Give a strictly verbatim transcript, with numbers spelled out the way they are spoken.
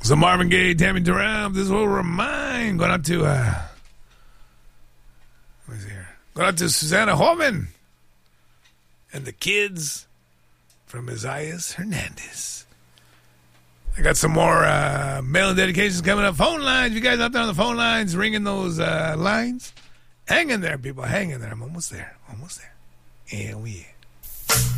So Marvin Gaye, Tammy Terrell, this will remind. Going out to, uh, what's here? Going out to Susanna Holman and the kids from Isaias Hernandez. I got some more uh, mail-in dedications coming up. Phone lines. You guys out there on the phone lines, ringing those uh, lines? Hang in there, people. Hang in there. I'm almost there. Almost there. And we